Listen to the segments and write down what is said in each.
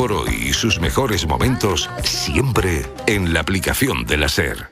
por hoy y sus mejores momentos siempre en la aplicación de la SER.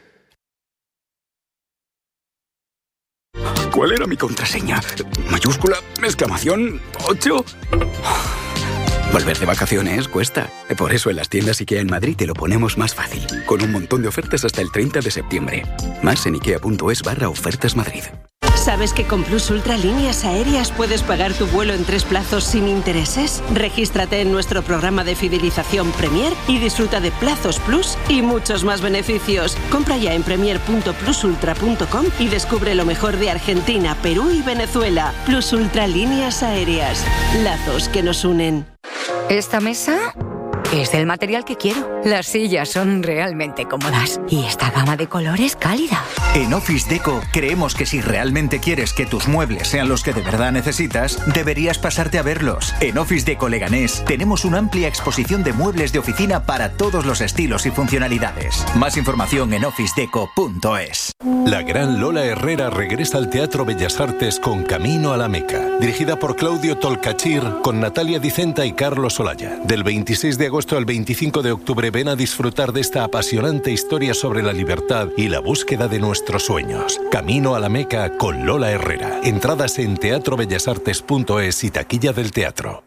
¿Cuál era mi contraseña? ¿Mayúscula? ¿Exclamación? ¿8? Volver de vacaciones cuesta. Por eso en las tiendas IKEA en Madrid te lo ponemos más fácil. Con un montón de ofertas hasta el 30 de septiembre. Más en ikea.es/ofertas Madrid. ¿Sabes que con Plus Ultra Líneas Aéreas puedes pagar tu vuelo en 3 plazos sin intereses? Regístrate en nuestro programa de fidelización Premier y disfruta de plazos Plus y muchos más beneficios. Compra ya en premier.plusultra.com y descubre lo mejor de Argentina, Perú y Venezuela. Plus Ultra Líneas Aéreas. Lazos que nos unen. Esta mesa es del material que quiero. Las sillas son realmente cómodas y esta gama de colores cálida. En Office Deco creemos que si realmente quieres que tus muebles sean los que de verdad necesitas, deberías pasarte a verlos. En Office Deco Leganés tenemos una amplia exposición de muebles de oficina para todos los estilos y funcionalidades. Más información en officedeco.es. La gran Lola Herrera regresa al Teatro Bellas Artes con Camino a la Meca, dirigida por Claudio Tolcachir, con Natalia Dicenta y Carlos Olaya. Del 26 de agosto al 25 de octubre ven a disfrutar de esta apasionante historia sobre la libertad y la búsqueda de nuestros sueños. Camino a la Meca con Lola Herrera. Entradas en teatrobellasartes.es y taquilla del teatro.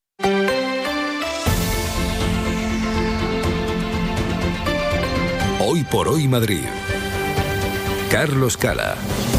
Hoy por hoy Madrid. Carlos Cala.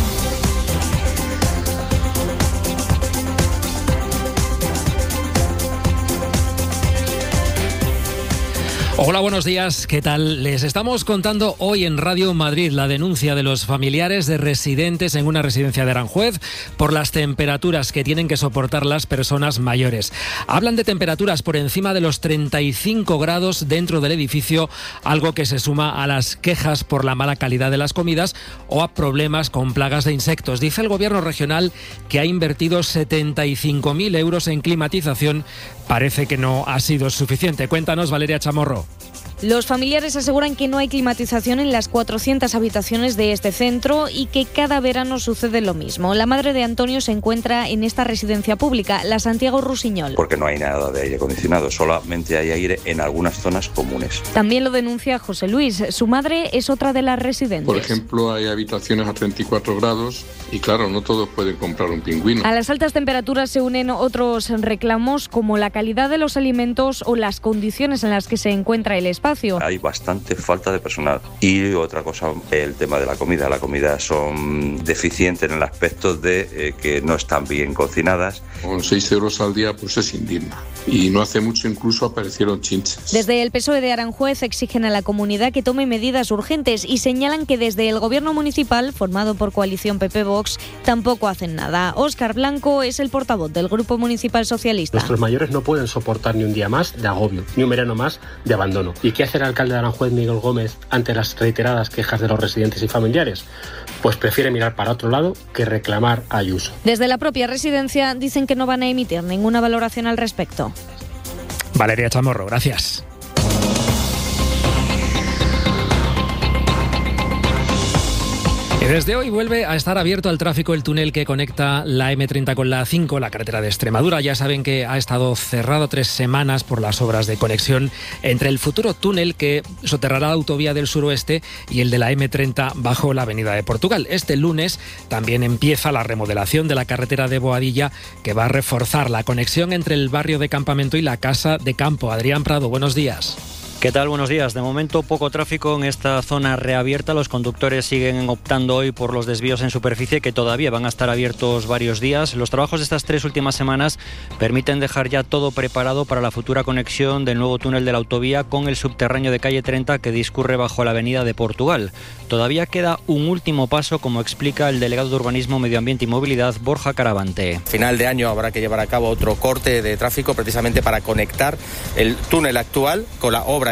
Hola, buenos días, ¿qué tal? Les estamos contando hoy en Radio Madrid la denuncia de los familiares de residentes en una residencia de Aranjuez por las temperaturas que tienen que soportar las personas mayores. Hablan de temperaturas por encima de los 35 grados dentro del edificio, algo que se suma a las quejas por la mala calidad de las comidas o a problemas con plagas de insectos. Dice el gobierno regional que ha invertido 75.000 euros en climatización. Parece que no ha sido suficiente. Cuéntanos, Valeria Chamorro. Los familiares aseguran que no hay climatización en las 400 habitaciones de este centro y que cada verano sucede lo mismo. La madre de Antonio se encuentra en esta residencia pública, la Santiago Rusiñol. Porque no hay nada de aire acondicionado, solamente hay aire en algunas zonas comunes. También lo denuncia José Luis. Su madre es otra de las residentes. Por ejemplo, hay habitaciones a 34 grados y claro, no todos pueden comprar un pingüino. A las altas temperaturas se unen otros reclamos como la calidad de los alimentos o las condiciones en las que se encuentra el espacio. Hay bastante falta de personal. Y otra cosa, el tema de la comida. La comida son deficientes en el aspecto de que no están bien cocinadas. Con 6 euros al día pues es indigna. Y no hace mucho incluso aparecieron chinches. Desde el PSOE de Aranjuez exigen a la comunidad que tome medidas urgentes y señalan que desde el gobierno municipal, formado por coalición PP-Vox, tampoco hacen nada. Óscar Blanco es el portavoz del Grupo Municipal Socialista. Nuestros mayores no pueden soportar ni un día más de agobio, ni un verano más de abandono. ¿Y qué hace el alcalde de Aranjuez, Miguel Gómez, ante las reiteradas quejas de los residentes y familiares? Pues prefiere mirar para otro lado que reclamar a Ayuso. Desde la propia residencia dicen que no van a emitir ninguna valoración al respecto. Valeria Chamorro, gracias. Y desde hoy vuelve a estar abierto al tráfico el túnel que conecta la M30 con la A5, la carretera de Extremadura. Ya saben que ha estado cerrado 3 semanas por las obras de conexión entre el futuro túnel que soterrará la autovía del suroeste y el de la M30 bajo la avenida de Portugal. Este lunes también empieza la remodelación de la carretera de Boadilla, que va a reforzar la conexión entre el barrio de Campamento y la Casa de Campo. Adrián Prado, buenos días. ¿Qué tal? Buenos días. De momento poco tráfico en esta zona reabierta. Los conductores siguen optando hoy por los desvíos en superficie que todavía van a estar abiertos varios días. Los trabajos de estas 3 últimas semanas permiten dejar ya todo preparado para la futura conexión del nuevo túnel de la autovía con el subterráneo de calle 30 que discurre bajo la avenida de Portugal. Todavía queda un último paso, como explica el delegado de Urbanismo, Medio Ambiente y Movilidad, Borja Caravante. Final de año habrá que llevar a cabo otro corte de tráfico precisamente para conectar el túnel actual con la obra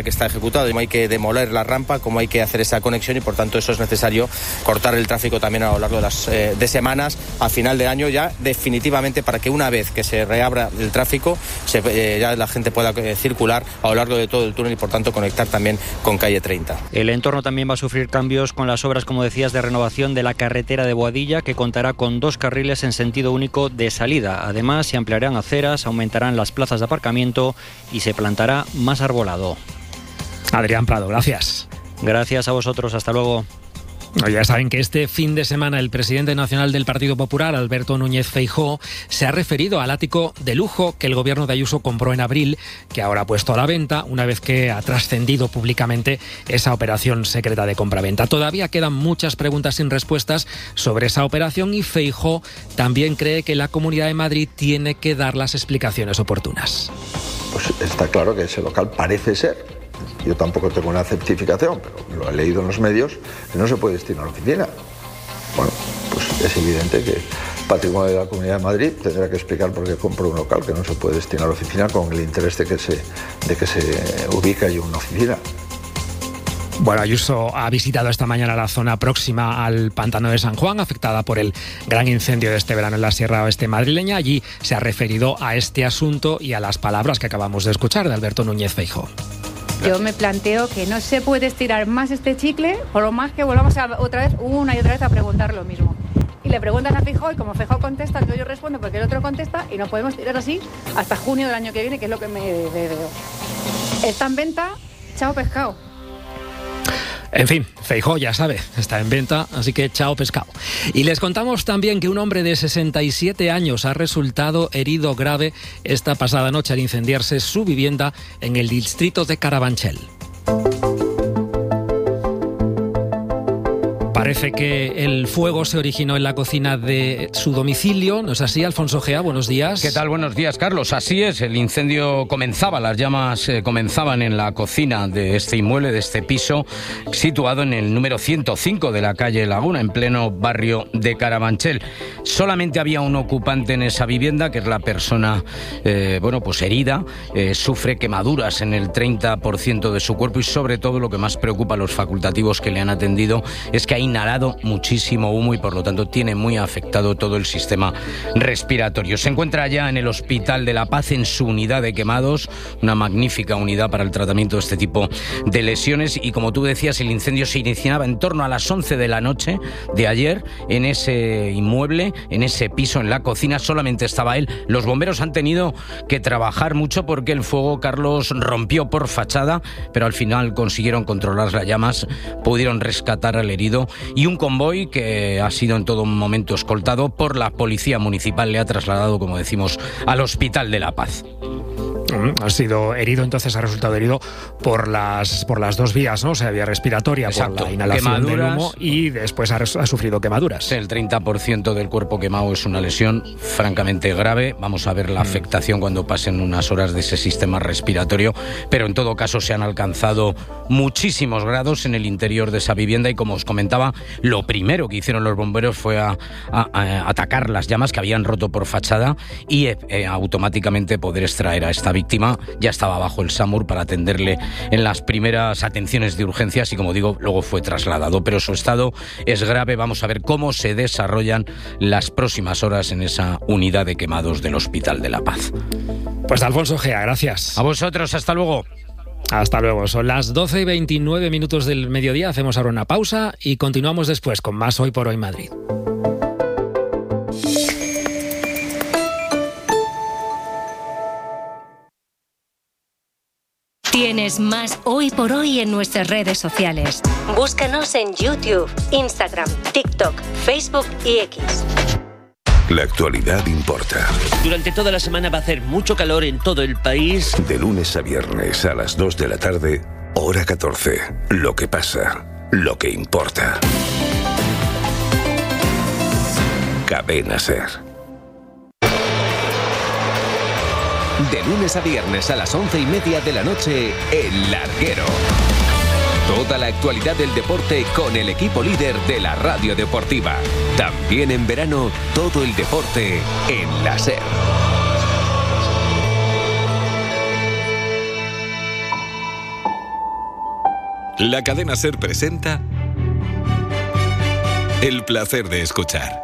que está ejecutado. Hay que demoler la rampa, como hay que hacer esa conexión y por tanto eso es necesario cortar el tráfico también a lo largo de semanas a final de año ya definitivamente, para que una vez que se reabra el tráfico ya la gente pueda circular a lo largo de todo el túnel y por tanto conectar también con calle 30. El entorno también va a sufrir cambios con las obras, como decías, de renovación de la carretera de Boadilla, que contará con 2 carriles en sentido único de salida. Además, se ampliarán aceras, aumentarán las plazas de aparcamiento y se plantará más arbolado. Adrián Prado, gracias. Gracias a vosotros, hasta luego. Ya saben que este fin de semana el presidente nacional del Partido Popular, Alberto Núñez Feijóo, se ha referido al ático de lujo que el gobierno de Ayuso compró en abril, que ahora ha puesto a la venta una vez que ha trascendido públicamente esa operación secreta de compraventa. Todavía quedan muchas preguntas sin respuestas sobre esa operación y Feijóo también cree que la Comunidad de Madrid tiene que dar las explicaciones oportunas. Pues está claro que ese local parece ser, yo tampoco tengo una certificación, pero lo he leído en los medios, que no se puede destinar a la oficina. Bueno, pues es evidente que Patrimonio de la Comunidad de Madrid tendrá que explicar por qué compró un local que no se puede destinar a la oficina con el interés de que se ubique allí una oficina. Bueno, Ayuso ha visitado esta mañana la zona próxima al pantano de San Juan, afectada por el gran incendio de este verano en la Sierra Oeste madrileña. Allí se ha referido a este asunto y a las palabras que acabamos de escuchar de Alberto Núñez Feijóo. Yo me planteo que no se puede estirar más este chicle, por lo más que volvamos otra vez, una y otra vez, a preguntar lo mismo. Y le preguntan a Feijóo y como Feijóo contesta, entonces yo respondo porque el otro contesta y no podemos tirar así hasta junio del año que viene, que es lo que me veo. Está en venta, chao pescado. En fin, Feijóo ya sabe, está en venta, así que chao pescado. Y les contamos también que un hombre de 67 años ha resultado herido grave esta pasada noche al incendiarse su vivienda en el distrito de Carabanchel. Parece que el fuego se originó en la cocina de su domicilio, ¿no es así, Alfonso Gea? Buenos días. ¿Qué tal? Buenos días, Carlos. Así es, el incendio comenzaba, las llamas comenzaban en la cocina de este inmueble, de este piso, situado en el número 105 de la calle Laguna, en pleno barrio de Carabanchel. Solamente había un ocupante en esa vivienda, que es la persona, herida, sufre quemaduras en el 30% de su cuerpo y sobre todo lo que más preocupa a los facultativos que le han atendido es que ha inhalado muchísimo humo y por lo tanto tiene muy afectado todo el sistema respiratorio. Se encuentra ya en el Hospital de la Paz en su unidad de quemados, una magnífica unidad para el tratamiento de este tipo de lesiones y como tú decías, el incendio se iniciaba en torno a las 11 de la noche de ayer en ese inmueble, en ese piso, en la cocina, solamente estaba él. Los bomberos han tenido que trabajar mucho porque el fuego, Carlos, rompió por fachada, pero al final consiguieron controlar las llamas, pudieron rescatar al herido y un convoy que ha sido en todo momento escoltado por la Policía Municipal le ha trasladado, como decimos, al Hospital de la Paz. Ha sido herido, entonces ha resultado herido por las dos vías, ¿no? O sea, vía respiratoria. Exacto. Por la inhalación del humo y después ha sufrido quemaduras. El 30% del cuerpo quemado es una lesión francamente grave. Vamos a ver la afectación cuando pasen unas horas de ese sistema respiratorio, pero en todo caso se han alcanzado muchísimos grados en el interior de esa vivienda y como os comentaba, lo primero que hicieron los bomberos fue a atacar las llamas que habían roto por fachada y automáticamente poder extraer a esta víctima. Ya estaba bajo el SAMUR para atenderle en las primeras atenciones de urgencias y como digo, luego fue trasladado, pero su estado es grave. Vamos a ver cómo se desarrollan las próximas horas en esa unidad de quemados del Hospital de la Paz. Pues Alfonso Gea, gracias. A vosotros, hasta luego. Hasta luego, son las 12:29 del mediodía, hacemos ahora una pausa y continuamos después con más Hoy por Hoy Madrid. Tienes más Hoy por Hoy en nuestras redes sociales. Búscanos en YouTube, Instagram, TikTok, Facebook y X. La actualidad importa. Durante toda la semana va a hacer mucho calor en todo el país. De lunes a viernes a las 2 de la tarde, hora 14. Lo que pasa, lo que importa. Cadena SER. De lunes a viernes a las 11:30 de la noche, El Larguero. Toda la actualidad del deporte con el equipo líder de la radio deportiva. También en verano, todo el deporte en la SER. La cadena SER presenta El placer de escuchar.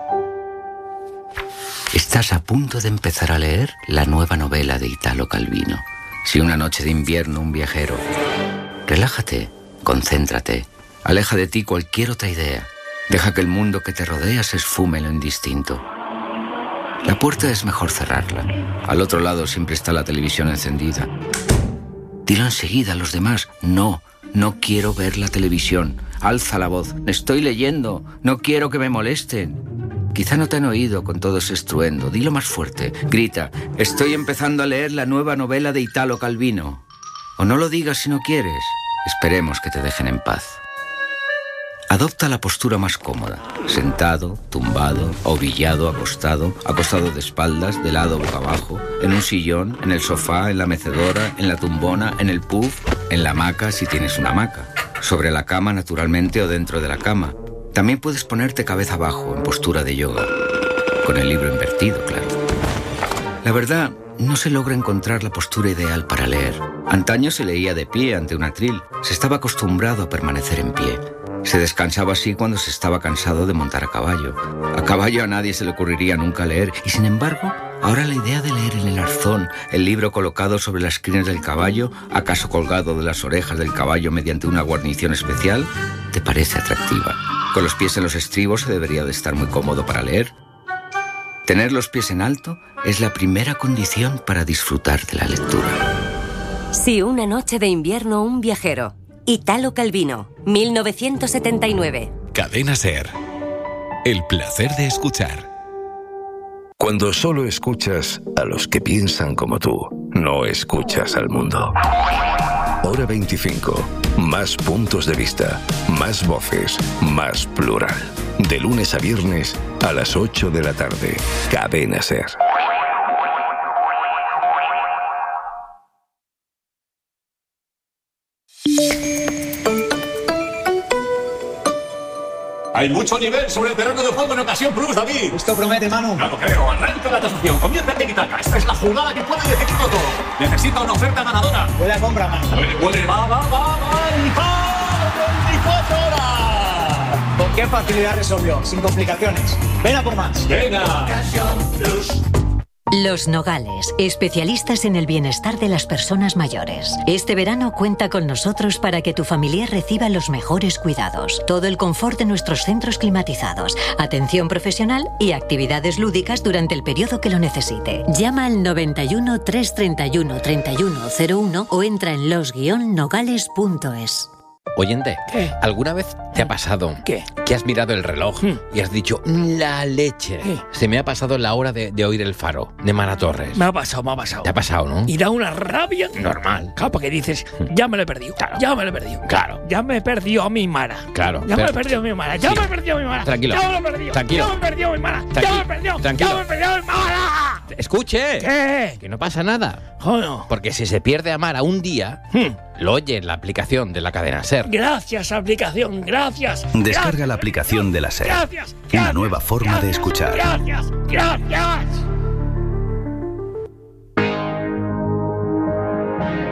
Estás a punto de empezar a leer la nueva novela de Italo Calvino. Si una noche de invierno un viajero. Relájate, concéntrate, aleja de ti cualquier otra idea. Deja que el mundo que te rodea se esfume en lo indistinto. La puerta es mejor cerrarla. Al otro lado siempre está la televisión encendida. Dilo enseguida a los demás. No quiero ver la televisión. Alza la voz. Estoy leyendo. No quiero que me molesten. Quizá no te han oído con todo ese estruendo. Dilo más fuerte. Grita. Estoy empezando a leer la nueva novela de Italo Calvino. O no lo digas si no quieres. Esperemos que te dejen en paz. Adopta la postura más cómoda. Sentado, tumbado, orillado, acostado de espaldas, de lado boca abajo, en un sillón, en el sofá, en la mecedora, en la tumbona, en el puff, en la hamaca si tienes una hamaca. Sobre la cama, naturalmente, o dentro de la cama. También puedes ponerte cabeza abajo, en postura de yoga. Con el libro invertido, claro. La verdad, no se logra encontrar la postura ideal para leer. Antaño se leía de pie ante un atril. Se estaba acostumbrado a permanecer en pie. Se descansaba así cuando se estaba cansado de montar a caballo. A caballo a nadie se le ocurriría nunca leer. Y sin embargo, ahora la idea de leer en el arzón, el libro colocado sobre las crines del caballo, acaso colgado de las orejas del caballo mediante una guarnición especial, te parece atractiva. Con los pies en los estribos se debería de estar muy cómodo para leer. Tener los pies en alto es la primera condición para disfrutar de la lectura. Si una noche de invierno un viajero. Italo Calvino, 1979. Cadena SER. El placer de escuchar. Cuando solo escuchas a los que piensan como tú, no escuchas al mundo. Hora 25. Más puntos de vista, más voces, más plural. De lunes a viernes a las 8 de la tarde. Cadena SER. Hay mucho nivel sobre el terreno de juego en ocasión plus, David. Esto promete, Manu. No lo creo. Arranca la tasación. Comienza el tiki-taka. Esta es la jugada que puede decidirlo todo. Necesita una oferta ganadora. Huele a compra, Manu. Huele, va. ¡Y va! ¡24 horas! ¿Con qué facilidad resolvió? Sin complicaciones. Ven a por más. Venga. Ocasión plus. Los Nogales, especialistas en el bienestar de las personas mayores. Este verano cuenta con nosotros para que tu familiar reciba los mejores cuidados. Todo el confort de nuestros centros climatizados, atención profesional y actividades lúdicas durante el periodo que lo necesite. Llama al 91 331 3101 o entra en los-nogales.es. Oyente, ¿qué? ¿Alguna vez te ha pasado ¿qué? que has mirado el reloj y has dicho, la leche? ¿Qué? Se me ha pasado la hora de oír El Faro, de Mara Torres. Me ha pasado. ¿Te ha pasado, no? Y da una rabia. Normal. Claro, porque dices, ya me lo he perdido. Claro. Ya me lo he perdido. Claro. Ya me he perdido a mi Mara. Claro. Ya me he perdido a mi Mara. Ya me he perdido a mi Mara. Tranquilo. Ya me lo he perdido. Tranquilo. Ya me he perdido a mi Mara. Ya me he perdido. Tranquilo. Ya me he perdido a mi Mara. Escuche. ¿Qué? Que no pasa nada. Joder. Porque si se pierde a Mara un día, lo oye en la aplicación de la cadena SER. Gracias, aplicación. Gracias. Descarga la aplicación de la SER. Gracias. Una nueva forma de escuchar. Gracias.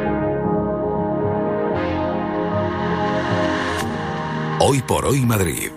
Hoy por hoy Madrid.